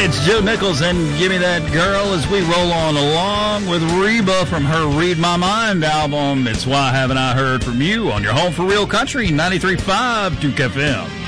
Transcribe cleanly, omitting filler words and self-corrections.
It's Joe Nichols and Gimme That Girl as we roll on along with Reba from her Read My Mind album. It's Why Haven't I Heard From You on your home for real country, 93.5 Duke FM.